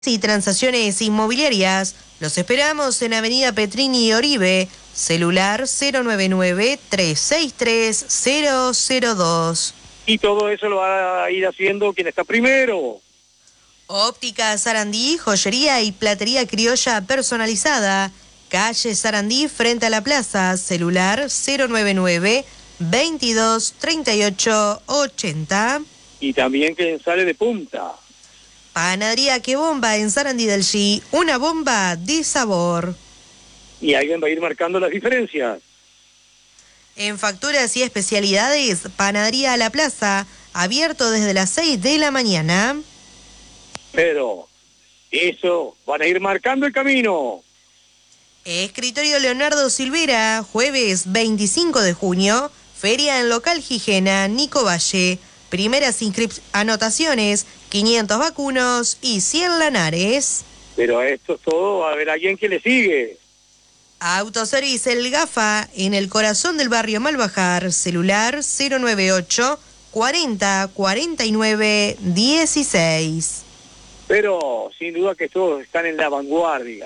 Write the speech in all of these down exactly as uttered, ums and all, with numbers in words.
y transacciones inmobiliarias. Los esperamos en Avenida Petrini y Oribe, celular cero nueve nueve, tres seis tres, cero cero dos. Y todo eso lo va a ir haciendo quien está primero. Óptica Sarandí, joyería y platería criolla personalizada. Calle Sarandí frente a la plaza, celular cero nueve nueve, veintidós, treinta y ocho, ochenta. Y también quien sale de punta. Panadería Que Bomba en Sarandí del G, una bomba de sabor. Y alguien va a ir marcando las diferencias. En facturas y especialidades, Panadería a la Plaza, abierto desde las seis de la mañana. Pero eso van a ir marcando el camino. Escritorio Leonardo Silvera, jueves veinticinco de junio, feria en local Gijena, Nico Valle. Primeras inscripciones, anotaciones, quinientos vacunos y cien lanares. Pero a esto todo va a haber alguien que le sigue. Autoservice El Gafa, en el corazón del barrio Malbajar, celular cero nueve ocho, cuarenta, cuarenta y nueve, dieciséis. Pero sin duda que todos están en la vanguardia.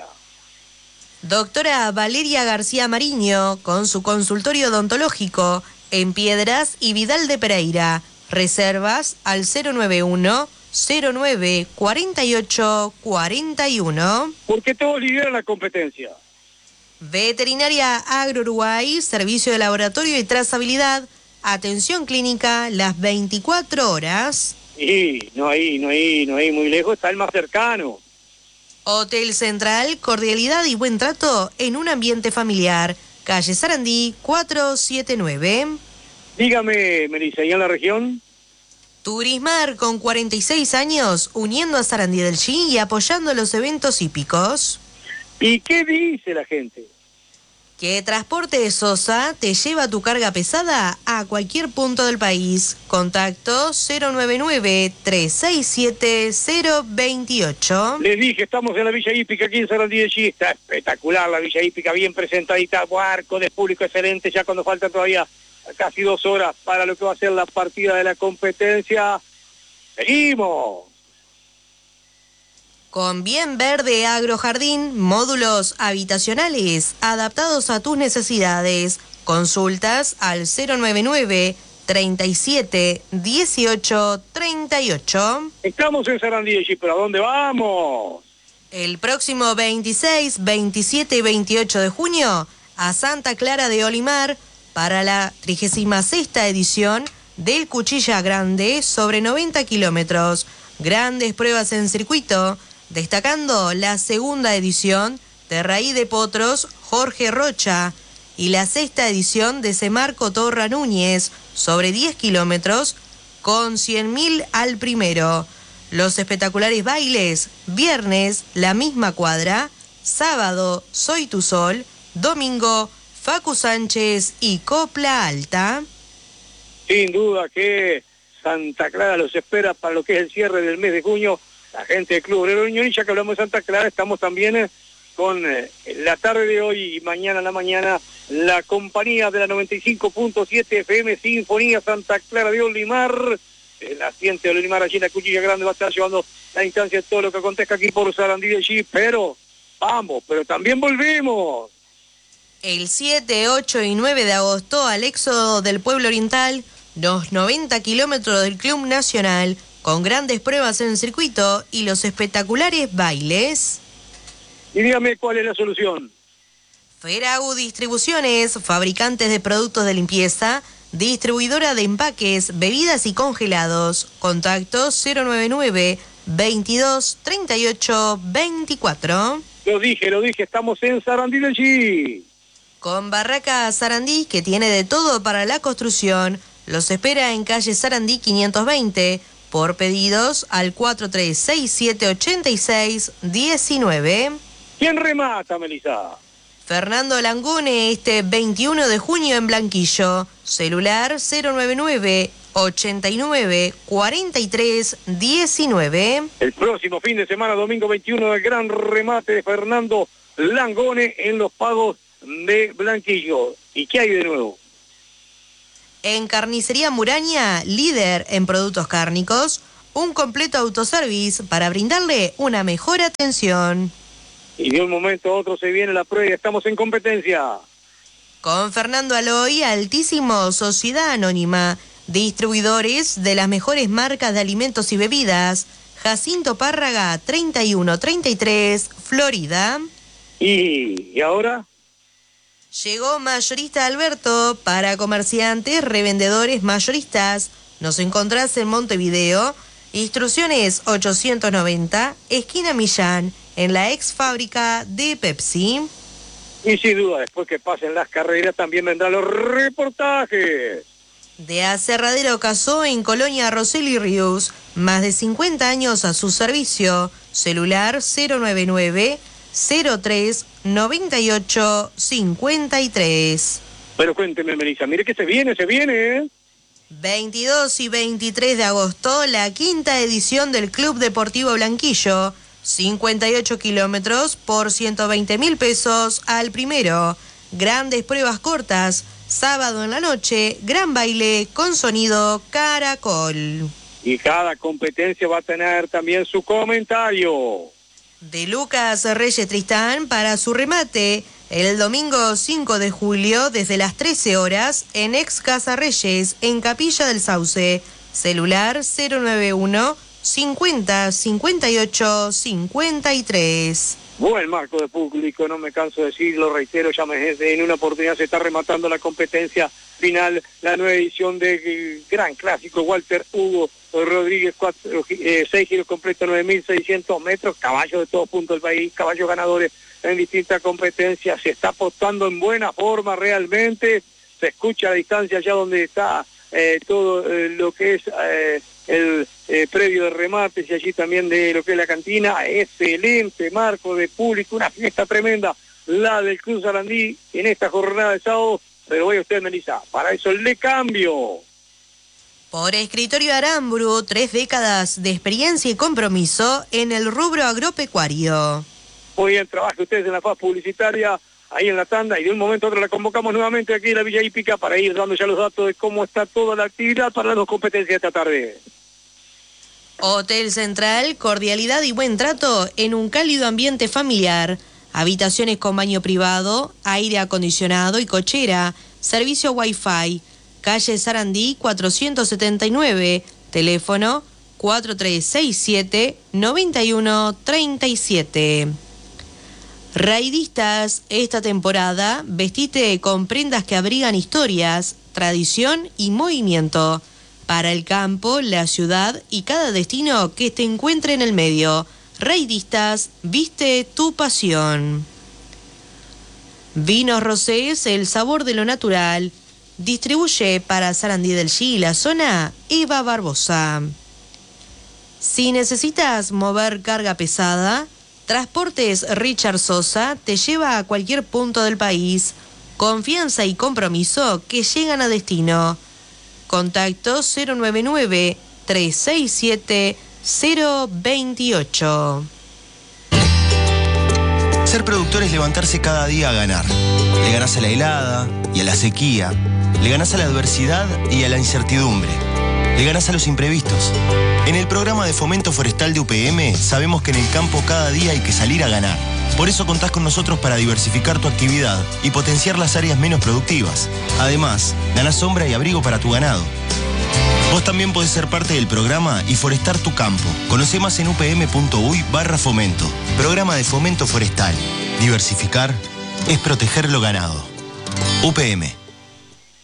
Doctora Valeria García Mariño, con su consultorio odontológico en Piedras y Vidal de Pereira. Reservas al cero nueve uno, cero nueve, cuarenta y ocho, cuarenta y uno. Porque todos lideran la competencia. Veterinaria Agro Uruguay, servicio de laboratorio y trazabilidad, atención clínica las veinticuatro horas. Y no hay, no hay, no hay muy lejos, está el más cercano. Hotel Central, cordialidad y buen trato en un ambiente familiar. Calle Sarandí, cuatrocientos setenta y nueve. Dígame, Melissa, ¿y en la región? Turismar, con cuarenta y seis años, uniendo a Sarandí del G y apoyando los eventos hípicos. ¿Y qué dice la gente? Que Transporte Sosa te lleva tu carga pesada a cualquier punto del país. Contacto cero nueve nueve, tres seis siete, cero dos ocho. Les dije, estamos en la Villa Hípica aquí en Sarandí de G. Está espectacular la Villa Hípica, bien presentadita, barco de público excelente, ya cuando faltan todavía casi dos horas para lo que va a ser la partida de la competencia. ¡Seguimos! Con Bien Verde Agrojardín, módulos habitacionales adaptados a tus necesidades. Consultas al cero nueve nueve, treinta y siete, dieciocho, treinta y ocho. Estamos en Sarandí de G, pero ¿a dónde vamos? El próximo veintiséis, veintisiete y veintiocho de junio a Santa Clara de Olimar para la trigésima sexta edición del Cuchilla Grande sobre noventa kilómetros. Grandes pruebas en circuito, destacando la segunda edición de Raíz de Potros Jorge Rocha y la sexta edición de Semarco Torra Núñez sobre diez kilómetros con cien mil al primero. Los espectaculares bailes, viernes la misma cuadra, sábado Soy tu Sol, domingo Facu Sánchez y Copla Alta. Sin duda que Santa Clara los espera para lo que es el cierre del mes de junio. La gente del Club Obrero Unión, y ya que hablamos de Santa Clara, estamos también eh, con eh, la tarde de hoy y mañana a la mañana, la compañía de la noventa y cinco punto siete F M Sinfonía Santa Clara de Olimar. El asiente de Olimar, allí en la Cuchilla Grande, va a estar llevando la instancia de todo lo que acontezca aquí por Sarandí de G, pero vamos, pero también volvemos. El siete, ocho y nueve de agosto al éxodo del pueblo oriental, los noventa kilómetros del Club Nacional, con grandes pruebas en circuito y los espectaculares bailes. Y dígame cuál es la solución. Feragu Distribuciones, fabricantes de productos de limpieza, distribuidora de empaques, bebidas y congelados. Contacto cero nueve nueve, veintidós, treinta y ocho, veinticuatro. Lo dije, lo dije, estamos en Sarandí del G. Con Barraca Sarandí, que tiene de todo para la construcción, los espera en calle Sarandí quinientos veinte, por pedidos al cuatro tres seis siete ocho seis uno nueve. ¿Quién remata, Melissa? Fernando Langone, este veintiuno de junio en Blanquillo, celular cero nueve nueve, ochenta y nueve, cuarenta y tres, diecinueve. El próximo fin de semana, domingo veintiuno, el gran remate de Fernando Langone en los pagos de Blanquillo. ¿Y qué hay de nuevo? En Carnicería Muraña, líder en productos cárnicos, un completo autoservice para brindarle una mejor atención. Y de un momento a otro se viene la prueba y estamos en competencia. Con Fernando Aloy, Altísimo Sociedad Anónima, distribuidores de las mejores marcas de alimentos y bebidas, Jacinto Párraga, treinta y uno treinta y tres, Florida. ¿Y, y ahora? Llegó Mayorista Alberto para comerciantes, revendedores, mayoristas. Nos encontrás en Montevideo. Instrucciones ochocientos noventa, esquina Millán, en la ex fábrica de Pepsi. Y sin duda, después que pasen las carreras, también vendrán los reportajes. De Aserradero Casó en Colonia Roseli Ríos, más de cincuenta años a su servicio. Celular cero nueve nueve, cero tres, noventa y ocho, cincuenta y tres. Pero cuénteme, Melissa, mire que se viene, se viene, ¿eh? veintidós y veintitrés de agosto, la quinta edición del Club Deportivo Blanquillo. cincuenta y ocho kilómetros por ciento veinte mil pesos al primero. Grandes pruebas cortas. Sábado en la noche, gran baile con sonido Caracol. Y cada competencia va a tener también su comentario. De Lucas Reyes Tristán para su remate, el domingo cinco de julio, desde las trece horas, en Ex Casa Reyes, en Capilla del Sauce. Celular cero nueve uno, cincuenta, cincuenta y ocho, cincuenta y tres. Buen marco de público, no me canso de decirlo, reitero, ya me en una oportunidad se está rematando la competencia final, la nueva edición del Gran Clásico Walter Hugo Rodríguez, cuatro, eh, seis giros completos, nueve mil seiscientos metros, caballos de todo punto del país, caballos ganadores en distintas competencias, se está apostando en buena forma realmente, se escucha a la distancia allá donde está eh, todo eh, lo que es eh, el eh, previo de remates y allí también de lo que es la cantina. Excelente marco de público, una fiesta tremenda la del Club Sarandí en esta jornada de sábado, pero vaya usted, Melissa, para eso le cambio. Por Escritorio Aramburu, tres décadas de experiencia y compromiso en el rubro agropecuario. Muy bien, trabaje ustedes en la faz publicitaria, ahí en la tanda, y de un momento a otro la convocamos nuevamente aquí en la Villa Hípica para ir dando ya los datos de cómo está toda la actividad para las dos competencias esta tarde. Hotel Central, cordialidad y buen trato en un cálido ambiente familiar. Habitaciones con baño privado, aire acondicionado y cochera. Servicio Wi-Fi. Calle Sarandí cuatrocientos setenta y nueve. Teléfono cuatro tres seis siete, nueve uno tres siete. Raidistas, esta temporada, vestite con prendas que abrigan historias, tradición y movimiento. Para el campo, la ciudad y cada destino que te encuentre en el medio. Raidistas, viste tu pasión. Vinos Rosés, el sabor de lo natural. Distribuye para Sarandí del Chi y la zona Eva Barbosa. Si necesitas mover carga pesada, Transportes Richard Sosa te lleva a cualquier punto del país. Confianza y compromiso que llegan a destino. Contacto cero nueve nueve, tres seis siete, cero dos ocho. Ser productor es levantarse cada día a ganar. Le ganás a la helada y a la sequía. Le ganás a la adversidad y a la incertidumbre. Le ganás a los imprevistos. En el programa de Fomento Forestal de U P M sabemos que en el campo cada día hay que salir a ganar. Por eso contás con nosotros para diversificar tu actividad y potenciar las áreas menos productivas. Además, ganás sombra y abrigo para tu ganado. Vos también podés ser parte del programa y forestar tu campo. Conoce más en upm.uy barra fomento. Programa de Fomento Forestal. Diversificar es proteger lo ganado. U P M.